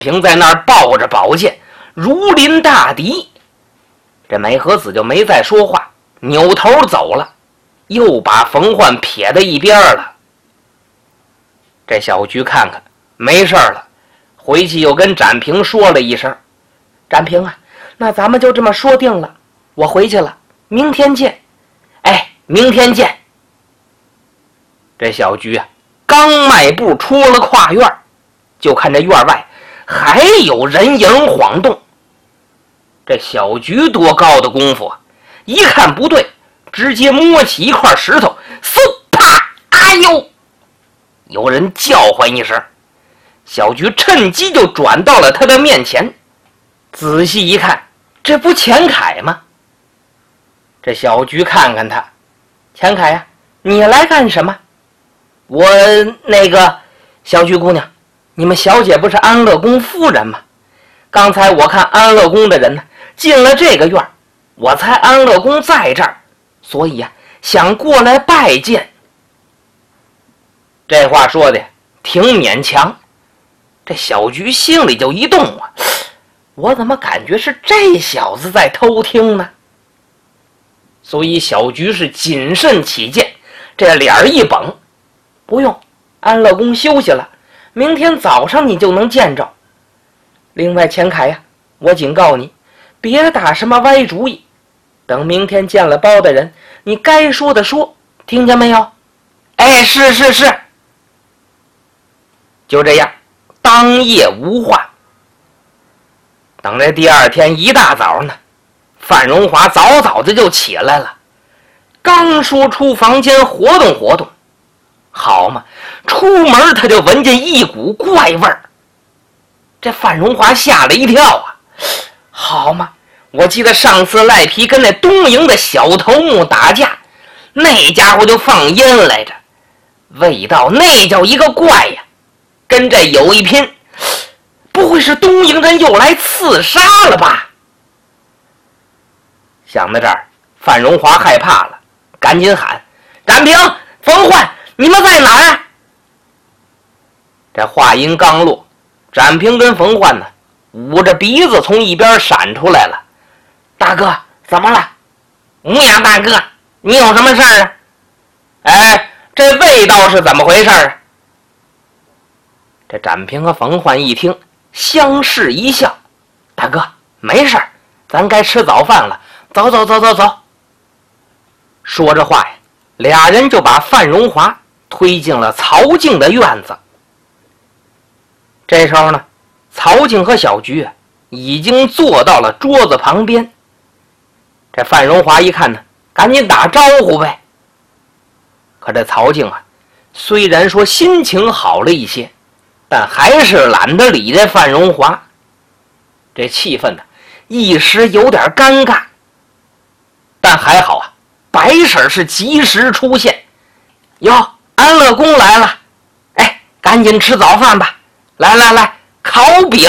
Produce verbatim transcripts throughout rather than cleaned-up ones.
平在那儿抱着宝剑如临大敌。这美和子就没再说话，扭头走了，又把冯焕撇在一边了。这小菊看看没事了，回去又跟展平说了一声：“展平啊，那咱们就这么说定了，我回去了，明天见。”“哎，明天见。”这小菊啊，刚迈步出了跨院，就看这院外还有人影晃动。这小菊多高的功夫啊，一看不对，直接摸起一块石头，嗖啪，哎呦！有人叫唤一声，小菊趁机就转到了他的面前，仔细一看，这不钱凯吗？这小菊看看他：“钱凯呀，你来干什么？”“我那个小菊姑娘，你们小姐不是安乐宫夫人吗？刚才我看安乐宫的人呢进了这个院，我猜安乐宫在这儿，所以呀、啊，想过来拜见。”这话说的挺勉强，这小菊心里就一动啊，我怎么感觉是这小子在偷听呢？所以小菊是谨慎起见，这脸一绷：“不用，安乐宫休息了，明天早上你就能见着。另外钱凯呀，我警告你，别打什么歪主意，等明天见了包大人，你该说的说，听见没有？”“哎，是是是。”就这样，当夜无话。等这第二天一大早呢，范荣华早早的就起来了，刚说出房间活动活动，好嘛，出门他就闻见一股怪味儿。这范荣华吓了一跳啊！好嘛，我记得上次赖皮跟那东营的小头目打架，那家伙就放烟来着，味道那叫一个怪呀！跟这有一拼，不会是东营人又来刺杀了吧？想到这儿，范荣华害怕了，赶紧喊：“展平、冯焕，你们在哪儿啊？”这话音刚落，展平跟冯焕呢，捂着鼻子从一边闪出来了。“大哥，怎么了？”“无恙大哥，你有什么事儿啊？”“哎，这味道是怎么回事啊？”这展平和冯焕一听，相视一笑：“大哥，没事儿，咱该吃早饭了，走走走走走。”说着话呀，俩人就把范荣华推进了曹静的院子。这时候呢，曹静和小菊啊已经坐到了桌子旁边。这范荣华一看呢，赶紧打招呼呗。可这曹静啊，虽然说心情好了一些，但还是懒得理这范荣华。这气氛呢，一时有点尴尬。但还好啊，白婶是及时出现。“哟，安乐宫来了，哎，赶紧吃早饭吧！来来来，烤饼。”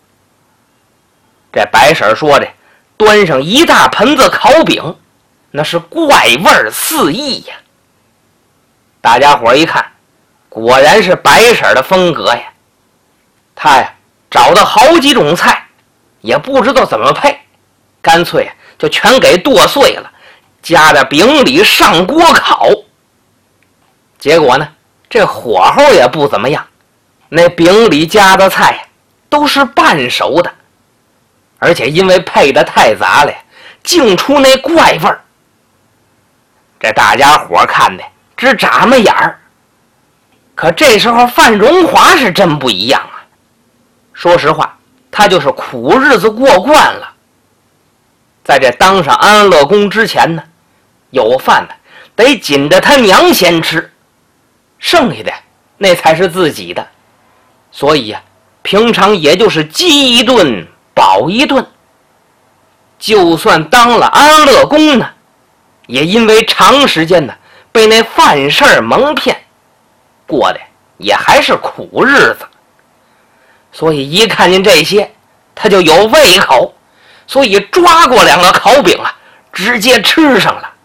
这白婶说着，端上一大盆子烤饼，那是怪味四溢呀。大家伙一看，果然是白婶的风格呀。他呀找到好几种菜，也不知道怎么配，干脆就全给剁碎了，夹在饼里上锅烤。结果呢，这火候也不怎么样，那饼里夹的菜都是半熟的，而且因为配的太杂了，净出那怪味儿。这大家伙看的直眨巴眼儿。可这时候范荣华是真不一样啊，说实话，他就是苦日子过惯了。在这当上安乐宫之前呢，有饭呢得紧着他娘先吃，剩下的那才是自己的。所以呀、啊，平常也就是饥一顿饱一顿。就算当了安乐宫呢，也因为长时间呢被那饭事儿蒙骗，过的也还是苦日子。所以一看见这些，他就有胃口，所以抓过两个烤饼啊，直接吃上了。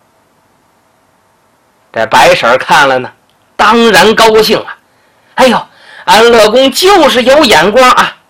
这白婶看了呢，当然高兴啊！哎呦，安乐宫就是有眼光啊，